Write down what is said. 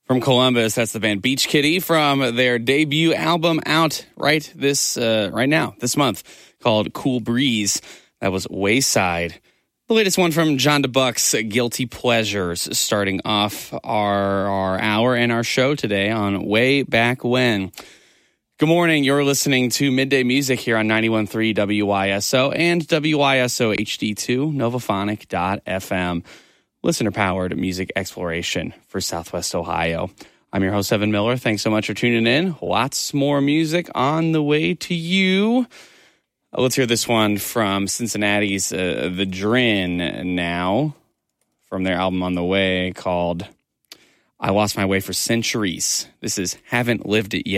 From Columbus, that's the band Beach Kitty from their debut album out right now, this month, called Cool Breeze. That was Wayside. The latest one from John DeBuck's Guilty Pleasures, starting off our hour and our show today on Way Back When. Good morning. You're listening to Midday Music here on 91.3 WYSO and WYSO HD2, Novaphonic.fm. Listener-powered music exploration for Southwest Ohio. I'm your host, Evan Miller. Thanks so much for tuning in. Lots more music on the way to you. Let's hear this one from Cincinnati's The Drin now, from their album On the Way called I Lost My Way for Centuries. This is Haven't Lived It Yet.